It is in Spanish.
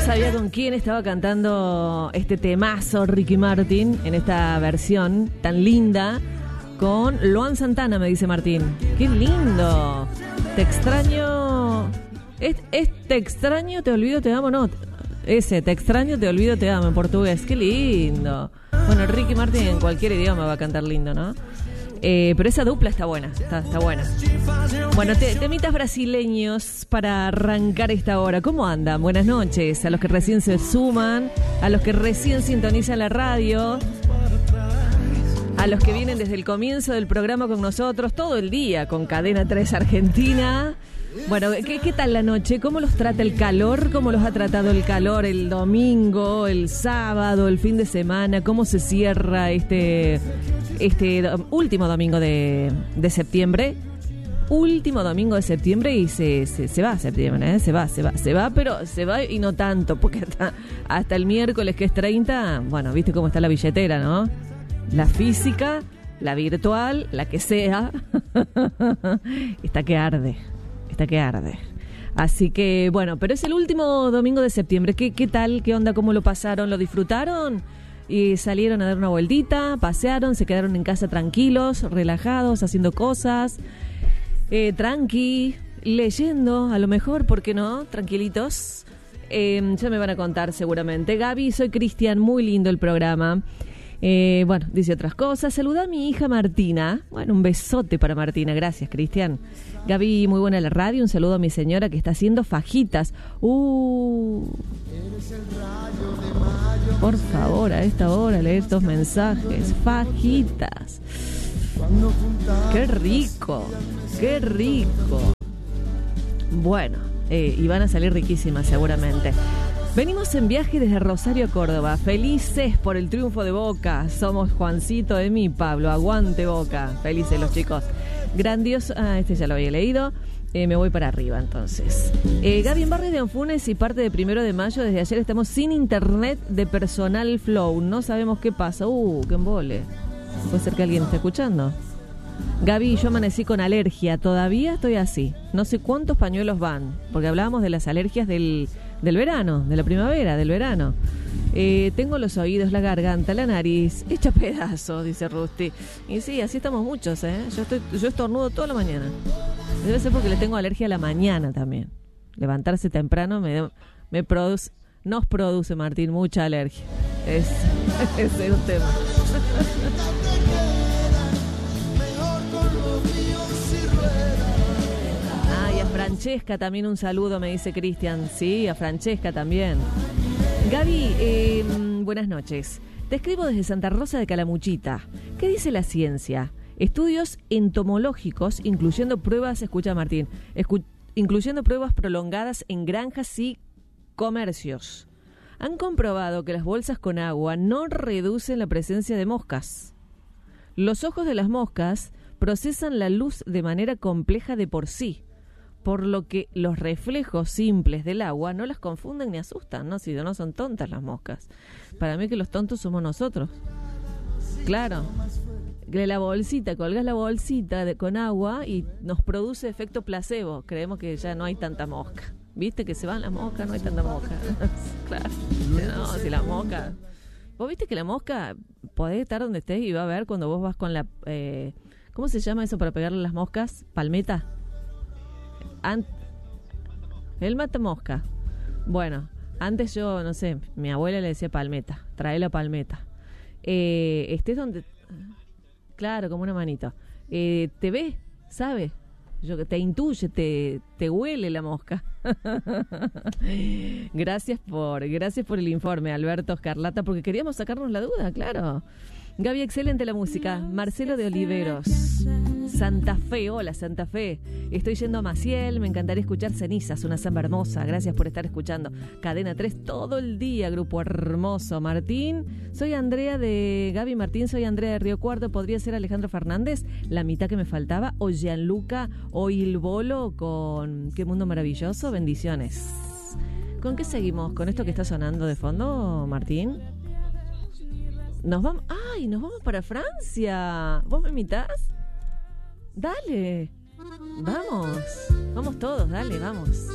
sabía con quién estaba cantando este temazo Ricky Martin en esta versión tan linda. Con Luan Santana, me dice Martín. ¡Qué lindo! Te extraño. Te extraño, te olvido, te amo, no. Ese, te extraño, te olvido, te amo en portugués. ¡Qué lindo! Bueno, Ricky Martin en cualquier idioma va a cantar lindo, ¿no? Pero esa dupla está buena, está buena. Bueno, temitas brasileños para arrancar esta hora. ¿Cómo andan? Buenas noches a los que recién se suman, a los que recién sintonizan la radio, a los que vienen desde el comienzo del programa con nosotros, todo el día con Cadena 3 Argentina. Bueno, ¿qué tal la noche? ¿Cómo los trata el calor? ¿Cómo los ha tratado el calor el domingo, el sábado, el fin de semana? ¿Cómo se cierra este último domingo de septiembre? Último domingo de septiembre y se va septiembre, ¿eh? Se va, pero se va y no tanto, porque hasta el miércoles, que es 30, bueno, viste cómo está la billetera, ¿no? La física, la virtual, la que sea, está que arde. Así que, bueno, pero es el último domingo de septiembre. ¿Qué tal? ¿Qué onda? ¿Cómo lo pasaron? ¿Lo disfrutaron? ¿Y salieron a dar una vueltita? ¿Pasearon? ¿Se quedaron en casa tranquilos, relajados, haciendo cosas? Tranqui, leyendo, a lo mejor, ¿por qué no? Tranquilitos. Ya me van a contar seguramente. Gaby, soy Cristian, muy lindo el programa. Bueno, dice otras cosas. Saluda a mi hija Martina. Bueno, un besote para Martina. Gracias, Cristian. Gaby, muy buena la radio. Un saludo a mi señora que está haciendo fajitas. Por favor, a esta hora leer estos mensajes. Fajitas. Qué rico. Bueno, y van a salir riquísimas seguramente. Venimos en viaje desde Rosario a Córdoba. Felices por el triunfo de Boca. Somos Juancito, Emi y Pablo. Aguante Boca. Felices los chicos. Grandioso. Este ya lo había leído. Me voy para arriba entonces. Gaby, en Barrio de Anfunes y parte de 1 de mayo, desde ayer estamos sin internet de personal Flow. No sabemos qué pasa. Qué embole. Puede ser que alguien esté escuchando. Gaby, yo amanecí con alergia. Todavía estoy así. No sé cuántos pañuelos van. Porque hablábamos de las alergias del verano, de la primavera, del verano. Tengo los oídos, la garganta, la nariz hecha pedazos, dice Rusty. Y sí, así estamos muchos, ¿eh? Yo estornudo toda la mañana. Debe ser porque le tengo alergia a la mañana también. Levantarse temprano nos produce, Martín, mucha alergia. Ese es un tema. Y a Francesca también un saludo, me dice Cristian. Sí, a Francesca también. Gaby, buenas noches. Te escribo desde Santa Rosa de Calamuchita. ¿Qué dice la ciencia? Estudios entomológicos, incluyendo pruebas, escucha Martín, incluyendo pruebas prolongadas en granjas y comercios, han comprobado que las bolsas con agua no reducen la presencia de moscas. Los ojos de las moscas procesan la luz de manera compleja de por sí, por lo que los reflejos simples del agua no las confunden ni asustan, ¿no? Si no son tontas las moscas. Para mí que los tontos somos nosotros. Claro. De la bolsita, colgas la bolsita con agua y nos produce efecto placebo. Creemos que ya no hay tanta mosca. ¿Viste que se van las moscas? No hay tanta mosca. Claro. No, si la mosca... ¿Vos viste que la mosca podés estar donde estés y va a ver cuando vos vas con la... ¿cómo se llama eso para pegarle a las moscas? ¿Palmeta? El mata mosca. Bueno, antes yo, no sé, mi abuela le decía palmeta. Trae la palmeta. Estés donde... Claro, como una manito. Te ve, sabe. Te intuye, te huele la mosca. Gracias por el informe, Alberto Escarlata, porque queríamos sacarnos la duda, claro. Gaby, excelente la música. Marcelo de Oliveros, Santa Fe. Hola, Santa Fe. Estoy yendo a Maciel. Me encantaría escuchar Cenizas, una samba hermosa. Gracias por estar escuchando Cadena 3 todo el día, grupo hermoso. Martín, soy Andrea de... Gaby, Martín, soy Andrea de Río Cuarto. ¿Podría ser Alejandro Fernández, La mitad que me faltaba? O Gianluca o Il Bolo con Qué mundo maravilloso. Bendiciones. ¿Con qué seguimos? ¿Con esto que está sonando de fondo, Martín? Nos vamos para Francia. ¿Vos me invitás? Dale. Vamos todos, dale, vamos.